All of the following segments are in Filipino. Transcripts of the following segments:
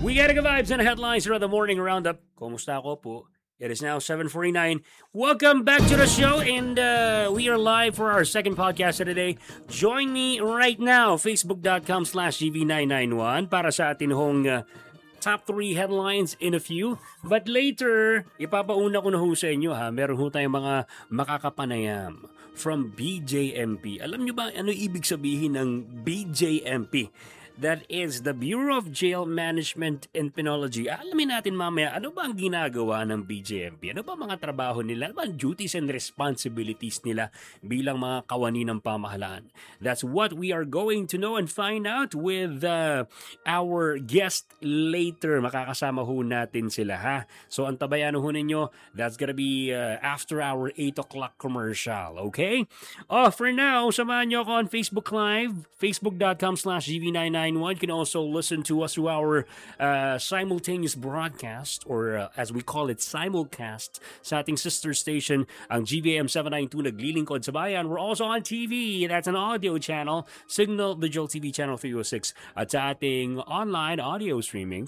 We got good vibes and headlines around the morning roundup. Kumusta ako po? It is now 7:49. Welcome back to the show, and we are live for our second podcast of the day. Join me right now, facebook.com/gv991 para sa atin hong top 3 headlines in a few. But later, ipapauna ko na ho sa inyo ha. Meron ho tayong mga makakapanayam from BJMP. Alam nyo ba ano ibig sabihin ng BJMP? That is the Bureau of Jail Management and Penology. Alamin natin mamaya, ano ba ang ginagawa ng BJMP? Ano ba mga trabaho nila? Ano ba ang duties and responsibilities nila bilang mga kawani ng pamahalaan? That's what we are going to know and find out with our guest later. Makakasama ho natin sila ha. So antabayan ho ninyo, that's gonna be after our 8 o'clock commercial. Okay? For now, samahan nyo ako on Facebook Live, facebook.com/gv991. You can also listen to us through our simultaneous broadcast or as we call it, simulcast sa ating sister station, ang GVM 792 naglilingkod sa bayan. We're also on TV. That's an audio channel, Signal Digital TV Channel 306. At sa ating online audio streaming,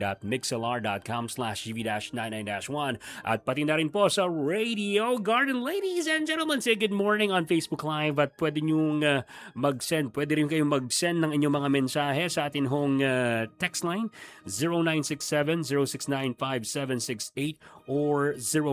www.mixlr.com/gv-99-1. At pati na rin po sa Radio Garden. Ladies and gentlemen, say good morning on Facebook Live at pwede nyo mag-send. Pwede rin kayong mag-send ng inyong mga mensahe sa atin hong text line 0967-069-5768 or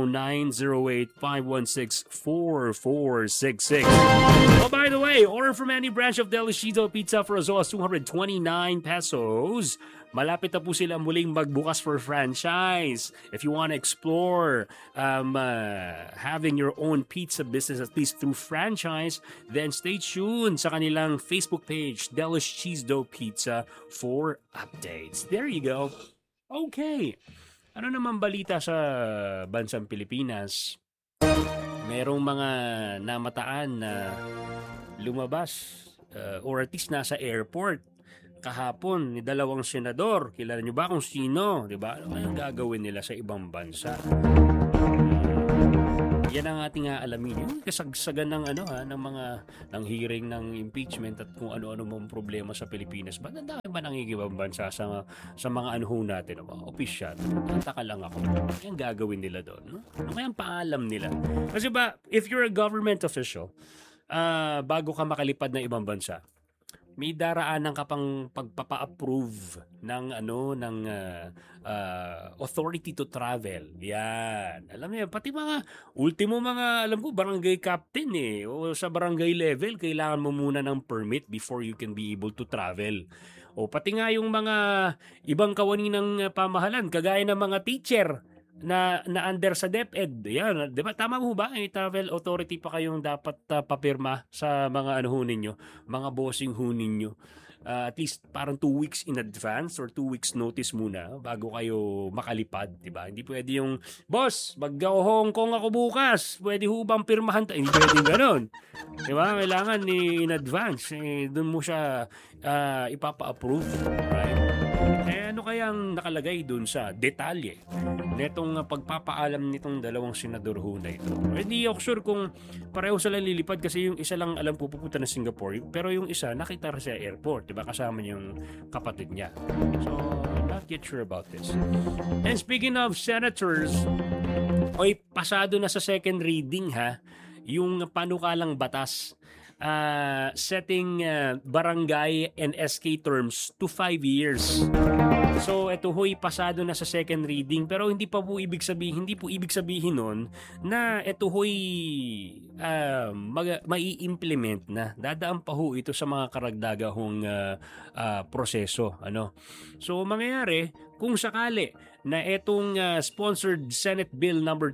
0908-516-4466. Oh, by the way, order from any branch of Delicido Pizza for as low as 229 pesos. Malapit na po sila muling magbukas for franchise. If you want to explore having your own pizza business, at least through franchise, then stay tuned sa kanilang Facebook page, Delish Cheese Dough Pizza, for updates. There you go. Okay. Ano naman balita sa bansang Pilipinas? Merong mga namataan na lumabas or at least nasa airport kahapon ni dalawang senador. Kilala niyo ba kung sino? Diba? Ano kayang gagawin nila sa ibang bansa? Yan ang ating alamin. Yung kasagsagan ng ng hearing ng impeachment at kung ano-ano mong problema sa Pilipinas. Ba't ang dami ba nangigibang bansa sa mga natin, mga opisyal? Tataka lang ako. Ano gagawin nila doon? No? Ano kayang paalam nila? Kasi ba, if you're a government official, bago ka makalipad ng ibang bansa, may daraanan ka pang pagpapa-approve ng authority to travel. Yan. Alam niyo, pati mga alam ko, barangay captain o sa barangay level, kailangan mo muna ng permit before you can be able to travel. O pati nga yung mga ibang kawani ng pamahalan, kagaya ng mga teacher na under sa DepEd. Yan, 'di ba? Tama mo ba? May travel authority pa kayong dapat papirma sa mga ninyo, mga bossing ninyo. At least parang 2 weeks in advance or 2 weeks notice muna bago kayo makalipad, 'di ba? Hindi pwede yung boss, mag-Hong Kong ako bukas. Pwede ho bang pirmahan tayo? Hindi pwedeng ganoon. 'Di ba? Kailangan in advance. Doon mo siya ipapa-approve, right? Ano kayang nakalagay dun sa detalye netong pagpapaalam nitong dalawang senador ho na ito? Hindi ako sure kung pareho sila lilipad kasi yung isa lang alam po pupunta na Singapore, pero yung isa nakita rin sa airport, diba? Kasama yung kapatid niya. So, not yet sure about this. And speaking of senators, pasado na sa second reading ha, yung panukalang batas setting barangay and SK terms to 5 years. So ito ho'y pasado na sa second reading, pero hindi po ibig sabihin nun na ito ho'y mai-implement na. Dadaan pa ho ito sa mga karagdagahong proseso. So mangyayari kung sakali na itong sponsored Senate Bill number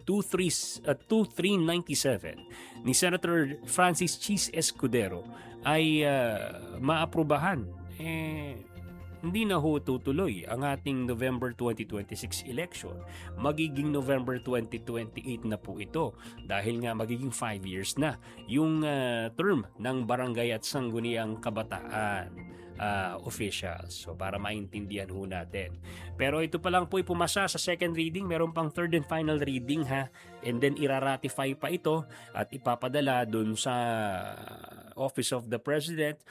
2397 ni Senator Francis Cheese Escudero ay maaprubahan, hindi na ho tutuloy ang ating November 2026 election. Magiging November 2028 na po ito dahil nga magiging 5 years na yung term ng barangay at sangguniang kabataan officials. So para maintindihan ho natin. Pero ito pa lang po pumasa sa second reading, meron pang third and final reading ha. And then iraratify pa ito at ipapadala dun sa Office of the President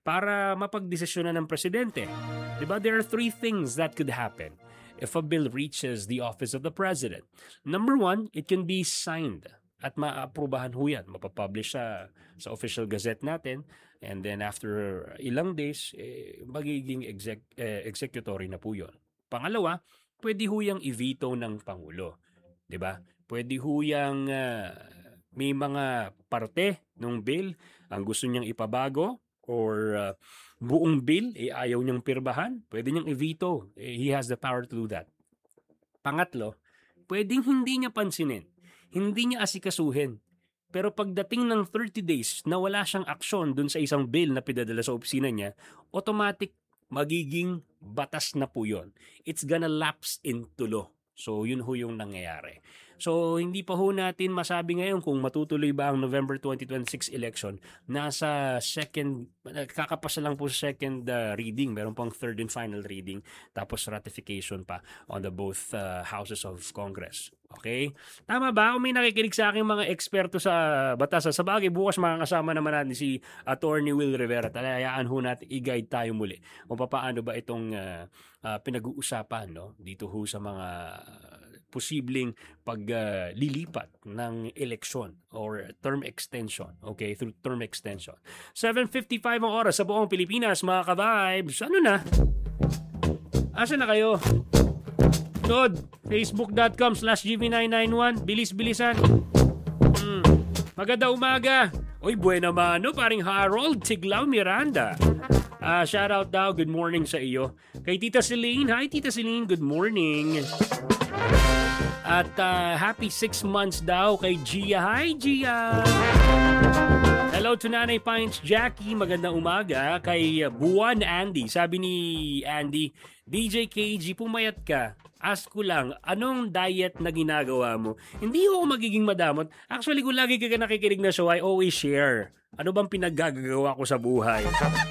para mapagdesisyonan ng presidente. Diba? There are 3 things that could happen if a bill reaches the office of the president. Number 1, it can be signed at maaprubahan ho yan. Mapapublish sa official gazette natin, and then after ilang days, magiging executory na po yun. Pangalawa, pwede ho yung i-veto ng Pangulo. Diba? Pwede ho yung may mga parte ng bill ang gusto niyang ipabago, or buong bill ayaw niyang pirmahan, pwede niyang i-veto. He has the power to do that. Pangatlo, pwedeng hindi niya pansinin, hindi niya asikasuhin. Pero pagdating ng 30 days na wala siyang aksyon dun sa isang bill na pinadala sa opisina niya, automatic magiging batas na po yun. It's gonna lapse into law. So yun ho yung nangyayari. So, hindi pa ho natin masabi ngayon kung matutuloy ba ang November 2026 election. Nasa kakapasa lang po sa second reading. Meron pang third and final reading. Tapos ratification pa on the both houses of Congress. Okay? Tama ba? Kung may nakikinig sa akin mga eksperto sa batas, sa bagay, bukas makakasama naman natin si Attorney Will Rivera. Talayaan ho natin, i-guide tayo muli kung paano ba itong pinag-uusapan, no? Dito ho sa mga posibleng paglilipat ng eleksyon or term extension. Okay, through term extension. 7:55 ang oras sa buong Pilipinas, mga ka-vibes. Ano na? Asa na kayo? Nod, facebook.com/gv991. Bilis-bilisan. Maganda umaga. Oy, buena mano, paring Harold Tiglaw Miranda. Shout out daw, good morning sa iyo. Kay Tita Celine, hi Tita Celine, good morning. At happy 6 months daw kay Gia. Hi, Gia! Hello to Nanay Pines Jackie. Magandang umaga. Kay Buwan Andy. Sabi ni Andy, DJ KG, pumayat ka. Ask ko lang, anong diet na ginagawa mo? Hindi ako magiging madamot. Actually, kung lagi ka nakikinig na show, I always share. Ano bang pinaggagawa ko sa buhay?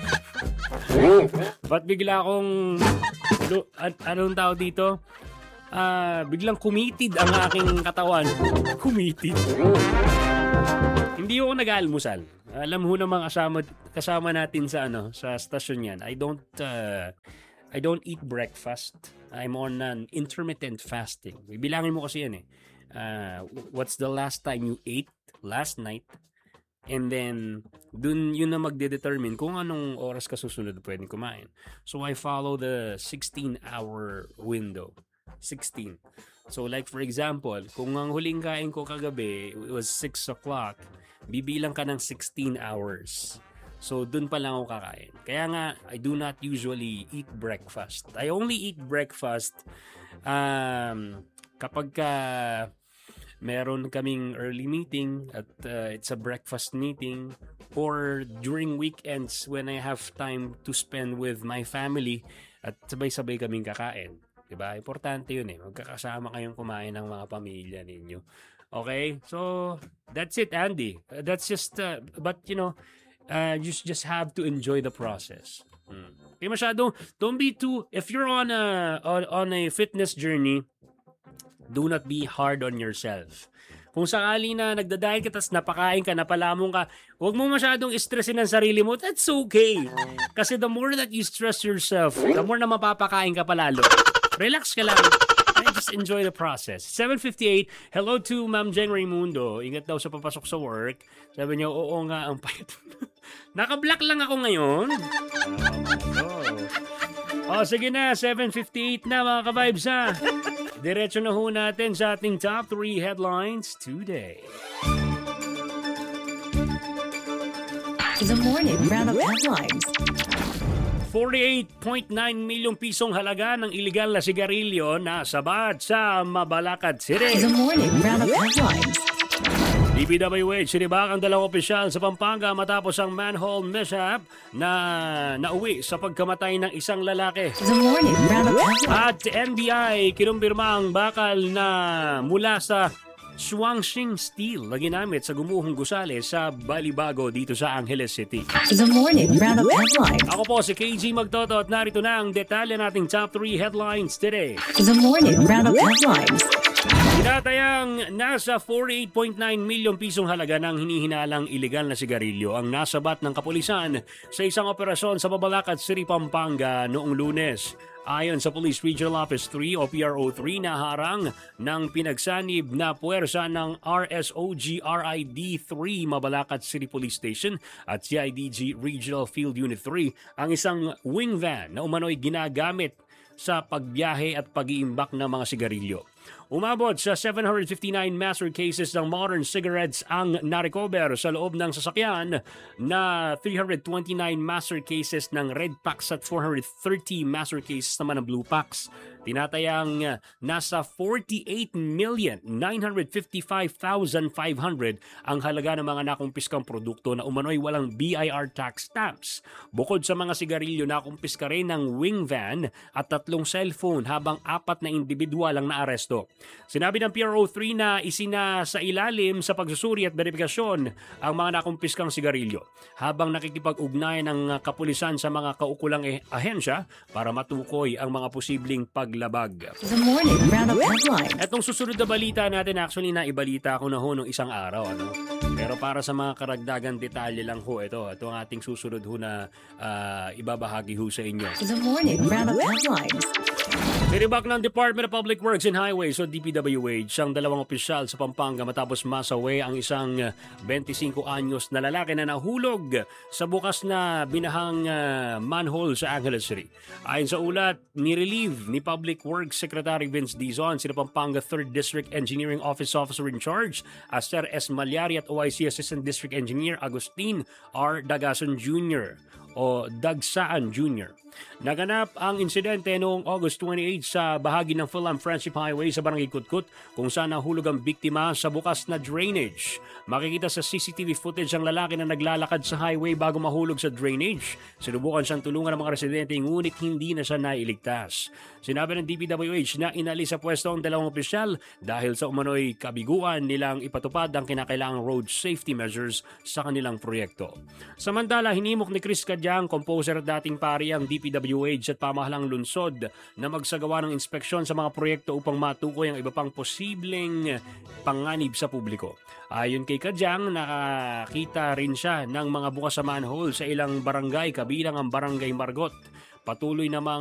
Ba't bigla akong... Anong tao dito? Biglang committed ang aking katawan. Committed. Hindi ako nag-aalmusal. Alam mo namang kasama natin sa sa stasyon yan. I don't eat breakfast. I'm on an intermittent fasting. Bibilangin mo kasi yan eh. What's the last time you ate? Last night. And then, dun yun na magde-determine kung anong oras ka susunod pwedeng kumain. So, I follow the 16-hour window. 16. So like for example, kung ang huling kain ko kagabi it was 6 o'clock, bibilang ka ng 16 hours. So dun pa lang ako kakain. Kaya nga, I do not usually eat breakfast. I only eat breakfast kapag meron kaming early meeting at it's a breakfast meeting, or during weekends when I have time to spend with my family at sabay-sabay kaming kakain. Diba? Importante yun eh. Magkakasama kayong kumain ng mga pamilya ninyo. Okay? So, that's it, Andy. That's just, but you know, you just have to enjoy the process. Okay, masyado, don't be too, if you're on a fitness journey, do not be hard on yourself. Kung sakali na nagda-diet ka tapos napakain ka, napalamong ka, huwag mo masyadong stressin ang sarili mo. That's okay. Kasi the more that you stress yourself, the more na mapapakain ka palalo. Relax ka lang. Just enjoy the process. 7:58. Hello to Ma'am Jeng Raimundo. Ingat daw sa papasok sa work. Sabi niya, oo nga, ang payat. Naka-black lang ako ngayon. Sige na. 7:58 na mga ka-vibes ha. Diretso na ho natin sa ating top 3 headlines today. The morning roundup headlines. 48.9 milyong pisong halaga ng iligal na sigarilyo na sabat sa Mabalacat City. The morning roundup headlines. DPWH sinibak ang dalawang opisyal sa Pampanga matapos ang manhole mishap na nauwi sa pagkamatay ng isang lalaki. The morning roundup headlines. At NBI kinumpirma ang bakal na mula sa Swangsing steel na ginamit sa gumuhong gusali sa Balibago dito sa Angeles City. The morning roundup headlines. Ako po si KG Magtoto at narito na ang detalye nating top 3 headlines today. The morning roundup headlines. Tinatayang nasa 48.9 milyong pisong halaga ng hinihinalang ilegal na sigarilyo ang nasabat ng kapulisan sa isang operasyon sa Mabalacat City, Pampanga noong Lunes. Ayon sa Police Regional Office 3 o PRO3, naharang ng pinagsanib na puwersa ng RSOG RID 3 Mabalacat City Police Station at CIDG Regional Field Unit 3 ang isang wing van na umano'y ginagamit sa pagbiyahe at pag-iimbak ng mga sigarilyo. Umabot sa 759 master cases ng modern cigarettes ang narecover sa loob ng sasakyan na 329 master cases ng red packs at 430 master cases naman ng blue packs. Tinatayang nasa 48,955,500 ang halaga ng mga nakumpiskang produkto na umano'y walang BIR tax stamps. Bukod sa mga sigarilyo, nakumpiska rin ng wing van at 3 cellphone habang 4 na individual ang naaresto. Sinabi ng PRO3 na isinasa ilalim sa pagsusuri at verifikasyon ang mga nakumpiskang sigarilyo habang nakikipag-ugnayan ng kapulisan sa mga kaukulang ahensya para matukoy ang mga posibleng paglabag. The morning roundup headlines. Etong susunod na balita natin, actually naibalita ko na ho nung isang araw. Pero para sa mga karagdagan detalye lang ho, ito ang ating susunod ho na ibabahagi ho sa inyo. The morning roundup headlines. Niribak ng Department of Public Works and Highways o DPWH ang 2 opisyal sa Pampanga matapos masawi ang isang 25 anyos na lalaki na nahulog sa bukas na binahang manhole sa Angeles City. Ayon sa ulat, nirelieve ni Public Works Secretary Vince Dizon sina Pampanga 3rd District Engineering Office Officer in Charge, Aster S. Malyari at OIC Assistant District Engineer Agustin R. Dagason Jr. o Dagsaan Jr. Naganap ang insidente noong August 28 sa bahagi ng Philam Friendship Highway sa Barangay Kutkut kung saan nahulog ang biktima sa bukas na drainage. Makikita sa CCTV footage ang lalaki na naglalakad sa highway bago mahulog sa drainage. Sinubukan siyang tulungan ng mga residente ngunit hindi na siya nailigtas. Sinabi ng DPWH na inalis sa pwesto ang 2 opisyal dahil sa umano'y kabiguan nilang ipatupad ang kinakailangang road safety measures sa kanilang proyekto. Samantala, hinimok ni Chris Cadyang, composer at dating pari ang DPWH at pamahalang lungsod na magsagawa ng inspeksyon sa mga proyekto upang matukoy ang iba pang posibleng panganib sa publiko. Ayon kay Cadyang, nakakita rin siya ng mga bukas sa manhole sa ilang barangay kabilang ang Barangay Margot. Patuloy namang